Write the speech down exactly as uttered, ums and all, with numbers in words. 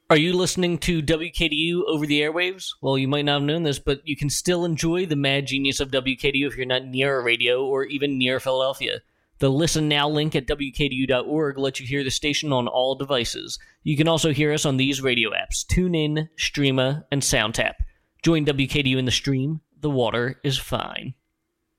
Are you listening to W K D U over the airwaves? Well, you might not have known this, but you can still enjoy the mad genius of W K D U if you're not near a radio or even near Philadelphia. The Listen Now link at W K D U dot org lets you hear the station on all devices. You can also hear us on these radio apps: TuneIn, Streema, and SoundTap. Join W K D U in the stream. The water is fine.